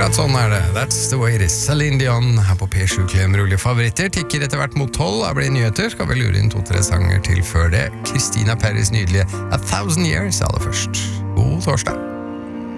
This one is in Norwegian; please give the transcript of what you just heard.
Akkurat sånn det. That's the way it is. Celine Dion her på P7 Klem Rolige favoritter. Tikker etter hvert mot 12. Det blir nyheter. Skal vi lure inn 2-3 sanger til før det. Christina Perris nydelige A Thousand Years aller først. God torsdag.